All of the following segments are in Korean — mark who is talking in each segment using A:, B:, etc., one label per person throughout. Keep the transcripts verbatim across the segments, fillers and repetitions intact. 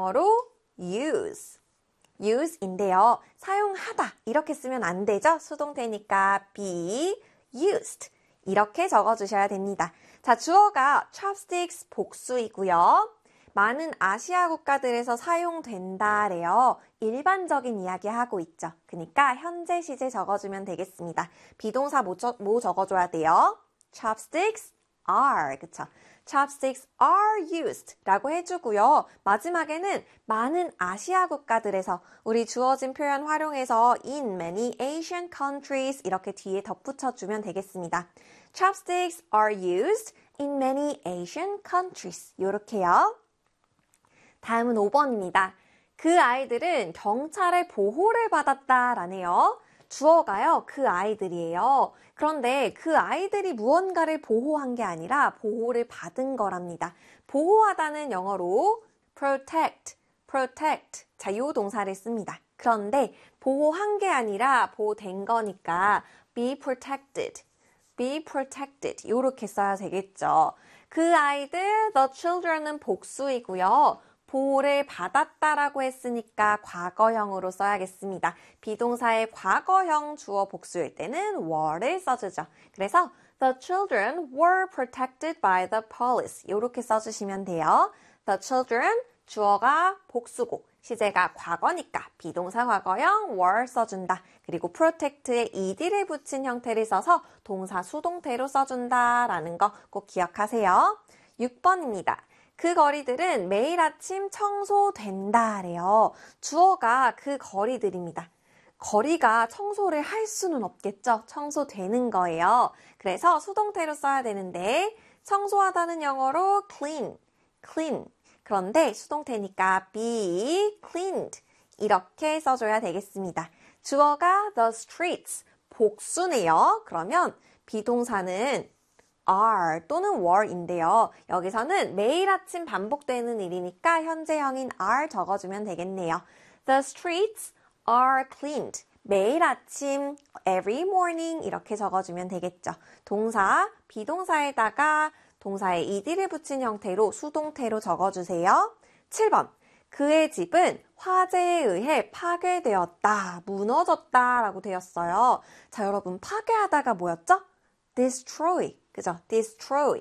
A: 영어로 use. use인데요. 사용하다 이렇게 쓰면 안 되죠? 수동태니까 be used 이렇게 적어주셔야 됩니다. 자, 주어가 chopsticks 복수이고요. 많은 아시아 국가들에서 사용된다래요. 일반적인 이야기 하고 있죠. 그러니까 현재 시제 적어주면 되겠습니다. 비동사 뭐, 저, 뭐 적어줘야 돼요? chopsticks are, 그쵸? chopsticks are used 라고 해주고요. 마지막에는 많은 아시아 국가들에서 우리 주어진 표현 활용해서 in many Asian countries 이렇게 뒤에 덧붙여주면 되겠습니다. chopsticks are used in many Asian countries 이렇게요. 다음은 오 번입니다. 그 아이들은 경찰의 보호를 받았다라네요. 주어가요. 그 아이들이에요. 그런데 그 아이들이 무언가를 보호한 게 아니라 보호를 받은 거랍니다. 보호하다는 영어로 protect, protect. 자, 이 동사를 씁니다. 그런데 보호한 게 아니라 보호된 거니까 be protected, be protected. 이렇게 써야 되겠죠. 그 아이들, the children은 복수이고요. 보호를 받았다라고 했으니까 과거형으로 써야겠습니다. 비동사의 과거형 주어 복수일 때는 were를 써주죠. 그래서 the children were protected by the police 이렇게 써주시면 돼요. the children 주어가 복수고 시제가 과거니까 비동사 과거형 were 써준다. 그리고 protect에 ed를 붙인 형태를 써서 동사 수동태로 써준다라는 거 꼭 기억하세요. 육 번입니다. 그 거리들은 매일 아침 청소된다래요. 주어가 그 거리들입니다. 거리가 청소를 할 수는 없겠죠. 청소되는 거예요. 그래서 수동태로 써야 되는데 청소하다는 영어로 clean, clean. 그런데 수동태니까 be cleaned 이렇게 써줘야 되겠습니다. 주어가 the streets, 복수네요. 그러면 비동사는 are 또는 were인데요. 여기서는 매일 아침 반복되는 일이니까 현재형인 are 적어주면 되겠네요. The streets are cleaned. 매일 아침, every morning 이렇게 적어주면 되겠죠. 동사, 비동사에다가 동사에 ed를 붙인 형태로 수동태로 적어주세요. 칠 번. 그의 집은 화재에 의해 파괴되었다, 무너졌다 라고 되었어요. 자, 여러분 파괴하다가 뭐였죠? destroy. 그죠? destroy.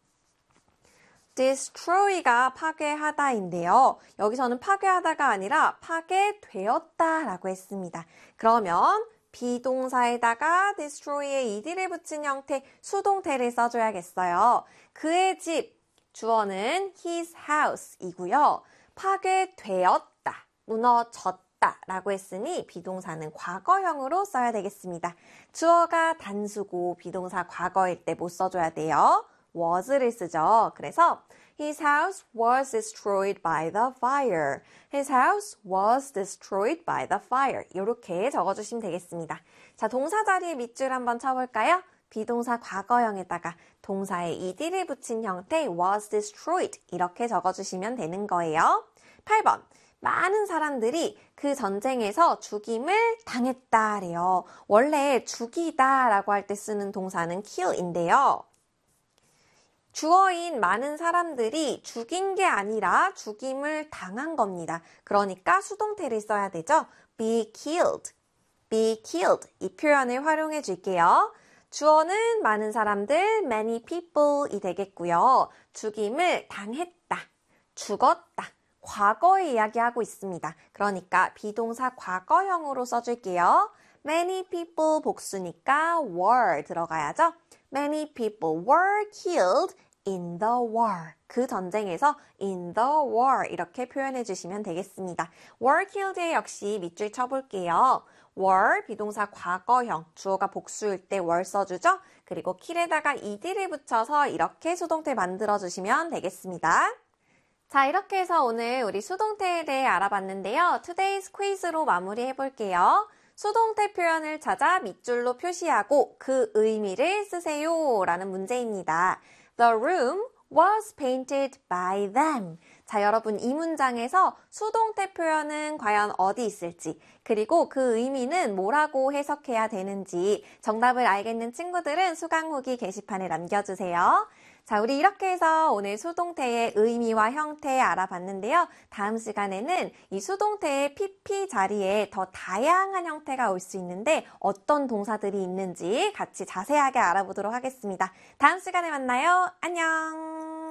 A: destroy가 파괴하다인데요. 여기서는 파괴하다가 아니라 파괴되었다라고 했습니다. 그러면 비동사에다가 destroy에 ed를 붙인 형태 수동태를 써줘야겠어요. 그의 집, 주어는 his house이고요. 파괴되었다, 무너졌다 라고 했으니 비동사는 과거형으로 써야 되겠습니다. 주어가 단수고 비동사 과거일 때 못 써줘야 돼요. was를 쓰죠. 그래서 His house was destroyed by the fire. His house was destroyed by the fire. 이렇게 적어주시면 되겠습니다. 자, 동사 자리에 밑줄 한번 쳐볼까요? 비동사 과거형에다가 동사에 ed를 붙인 형태 was destroyed 이렇게 적어주시면 되는 거예요. 팔 번. 많은 사람들이 그 전쟁에서 죽임을 당했다래요. 원래 죽이다 라고 할 때 쓰는 동사는 kill인데요. 주어인 많은 사람들이 죽인 게 아니라 죽임을 당한 겁니다. 그러니까 수동태를 써야 되죠. be killed, be killed 이 표현을 활용해 줄게요. 주어는 많은 사람들, many people이 되겠고요. 죽임을 당했다, 죽었다. 과거에 이야기하고 있습니다. 그러니까 비동사 과거형으로 써줄게요. Many people 복수니까 were 들어가야죠. Many people were killed in the war. 그 전쟁에서 in the war 이렇게 표현해 주시면 되겠습니다. were killed에 역시 밑줄 쳐볼게요. were 비동사 과거형, 주어가 복수일 때 were 써주죠. 그리고 kill에다가 ed를 붙여서 이렇게 수동태 만들어주시면 되겠습니다. 자, 이렇게 해서 오늘 우리 수동태에 대해 알아봤는데요. Today's quiz로 마무리해 볼게요. 수동태 표현을 찾아 밑줄로 표시하고 그 의미를 쓰세요 라는 문제입니다. The room was painted by them. 자, 여러분 이 문장에서 수동태 표현은 과연 어디 있을지, 그리고 그 의미는 뭐라고 해석해야 되는지 정답을 알겠는 친구들은 수강 후기 게시판에 남겨주세요. 자, 우리 이렇게 해서 오늘 수동태의 의미와 형태 알아봤는데요. 다음 시간에는 이 수동태의 피피 자리에 더 다양한 형태가 올 수 있는데 어떤 동사들이 있는지 같이 자세하게 알아보도록 하겠습니다. 다음 시간에 만나요. 안녕!